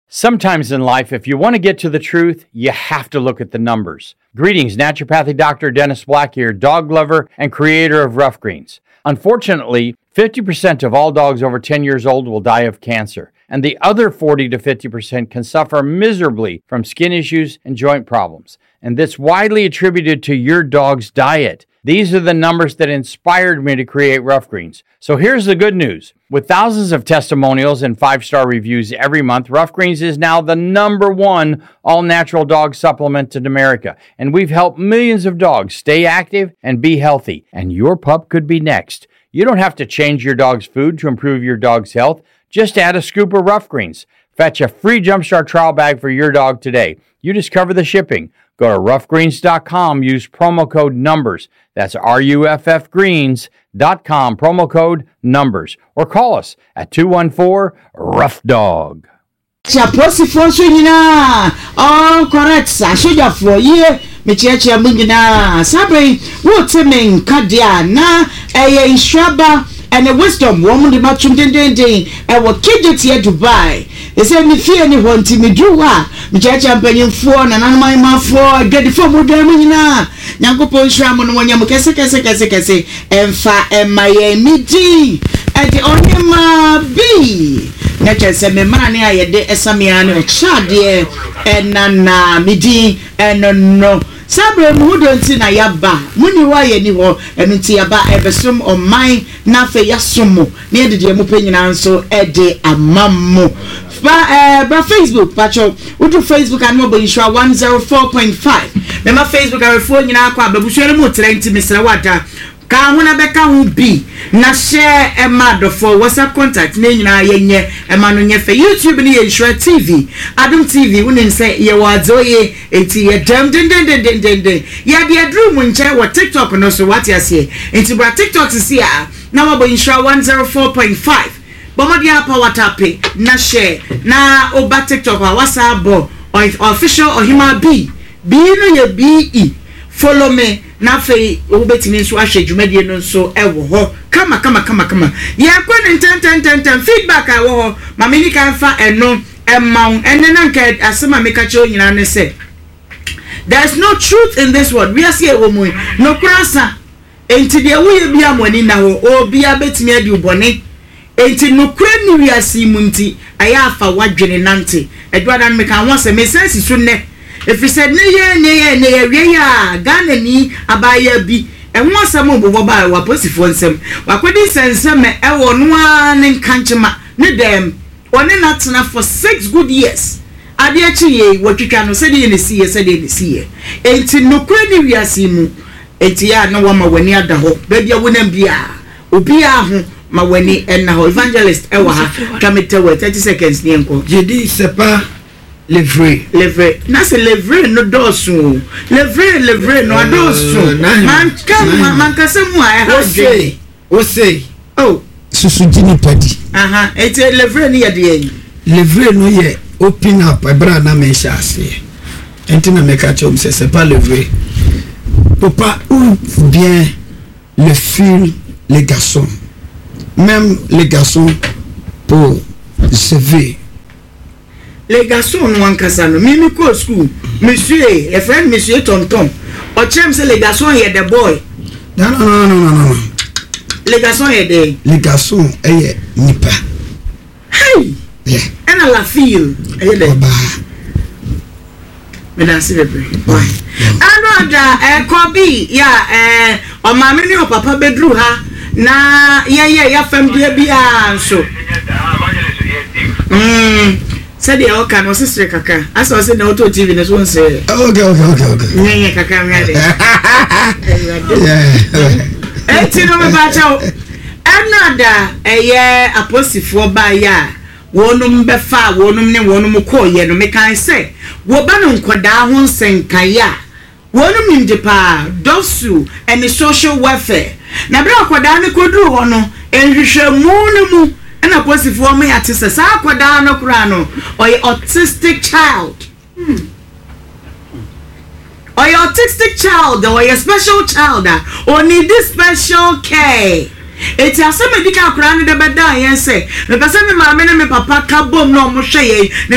Sometimes in life, if you want to get to the truth, you have to look at the numbers. Greetings, naturopathic Dr. Dennis Black here, dog lover and creator of Rough Greens. Unfortunately, 50% of all dogs over 10 years old will die of cancer, and the other 40 to 50% can suffer miserably from skin issues and joint problems. And that's widely attributed to your dog's diet. These are the numbers that inspired me to create Rough Greens. So here's the good news. With thousands of testimonials and 5-star reviews every month, Rough Greens is now the #1 all-natural dog supplement in America. And we've helped millions of dogs stay active and be healthy. And your pup could be next. You don't have to change your dog's food to improve your dog's health. Just add a scoop of Rough Greens. Fetch a free Jumpstart trial bag for your dog today. You just cover the shipping. Go to roughgreens.com, use promo code NUMBERS. That's RUFFgreens.com, promo code NUMBERS. Or call us at 214-ROUGH-DOG. Chaposiphone nyina correct ashoja for ye me cheche mungina sabe wo temen kadia na eye instraba and the wisdom woman the matchum den e wo kidete Dubai e say me fie ni ho nti me duwa me cheche mpanyimfo na nanman mafo gedi fo modam nyina nyankopon hwam no wonyam kese emfa emaye midi e de onima bi na chese me mane ayede esamia ne chade enana midi enono sabre mu donti na yaba muni wa ye ni ho enunti yaba ebesom oman na fe yasomo ne edede mu penyina nso ede amammo ba Facebook pacho utu Facebook and mobile insure 104.5 na ma Facebook arefo nyina akwa ababusuere mu trenti misra wata ka hona beka hu bi na share emado for WhatsApp contact na nyina yenye emano nyefe YouTube ni Insure TV Adum TV unin say ye wazoye enti ye dem ya de adru mu nche wa TikTok no so what ya say enti bra TikTok si a na mabo Insure 104.5 bomodi apa watape na share na oba TikTok wa WhatsApp bo official ohima B no ye BE follow me na fe obetini nso ahwe dwumadie no nso ewo ho kama ya kwene ten feedback awo ho mamini kan fa eno emmaun enena nke asema meka cho nyina ne say there's no truth in this world we are see ewo mu no krasa enti de wo ye bia moni na ho obi abetimi adi ubone enti no kra ni we asi mu nti aya afa wadwene nante edwada meka won se me sense so ne if you said ne ye ya Ghana ni abaya bi enwo asem obobo ba wa posifo nsem wakodi sensem ewo no an nkanchema ne dem one na tena for 6 good years ade achi ye wotwitwa no se de ne siye enti no kura ni wiase mu enti ya no wa ma wani ada ho ba bia wonam bia obi a ho ma wani enna ho evangelist ewa ha kamete 30 seconds ni enko jedi sepa Levre na se levre no dosu levre no dosu man kasemu a ha o say oh susujini padi eti levre ni yede levre no ye open up ebra na me chase enti na me ka chom c'est pas levre papa ou bien le fil les garçons même les garçons pour se les garçons no ankasa no mimi ko school monsieur a friend monsieur tonton o chem say les garçons here the boy non les garçons here les garçons nipa hey yeah and la fille baba mesdames et messieurs anoda kobi ya o mama ni o papa bedru ha na ya fam dia bia nso said the oka no sister kaka as I said no to TV no so say okay yeah kaka me ade enti no me ba chawo another apostifo ba ya wonum befa wonum ne wonum ko ye no me kan say wo ba no nkoda ho nsenkan ya wonum nimdepa dosu and social welfare na bra akoda ne koduru ho no enhwehwemu ne mu and a positive for me at sa akoda no kura no or autistic child or your autistic child or your special child or need this special care. It's a some medical crown in the bed. I say, the person, my papa, cabom, no,